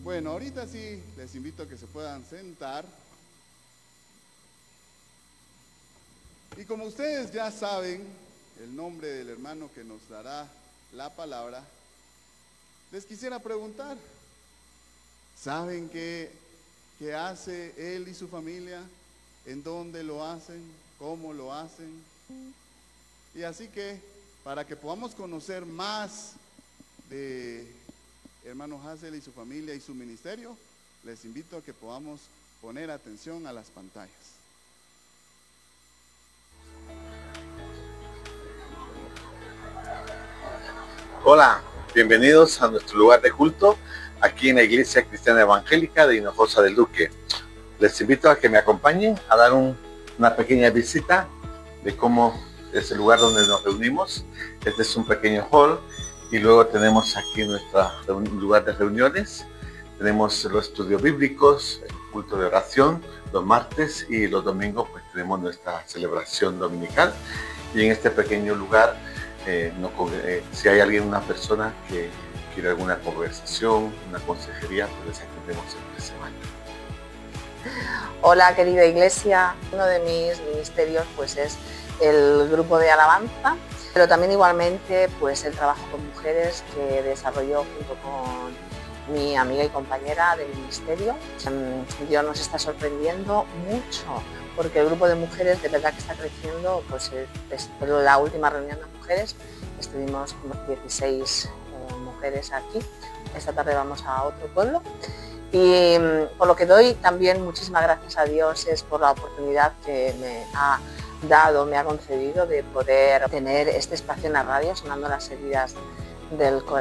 Bueno, ahorita sí les invito a que se puedan sentar. Y como ustedes ya saben el nombre del hermano que nos dará la palabra, les quisiera preguntar, ¿saben qué hace él y su familia? ¿En dónde lo hacen? ¿Cómo lo hacen? Y así que, para que podamos conocer más de hermano Hazel y su familia y su ministerio, les invito a que podamos poner atención a las pantallas. Hola, bienvenidos a nuestro lugar de culto aquí en la Iglesia Cristiana Evangélica de Hinojosa del Duque. Les invito a que me acompañen a dar una pequeña visita de cómo es el lugar donde nos reunimos. Este es un pequeño hall y luego tenemos aquí nuestro lugar de reuniones. Tenemos los estudios bíblicos, el culto de oración los martes, y los domingos pues tenemos nuestra celebración dominical. Y en este pequeño lugar, si hay una persona que quiere alguna conversación, una consejería, pues les atendemos entre semana. Hola querida iglesia, uno de mis ministerios pues es el grupo de alabanza, pero también igualmente pues el trabajo con mujeres que desarrolló junto con mi amiga y compañera del ministerio. Dios nos está sorprendiendo mucho porque el grupo de mujeres de verdad que está creciendo. Pues desde la última reunión de mujeres estuvimos como 16 mujeres aquí. Esta tarde vamos a otro pueblo. Y por lo que doy también muchísimas gracias a Dios es por la oportunidad que me ha concedido de poder tener este espacio en la radio sonando las heridas del corazón.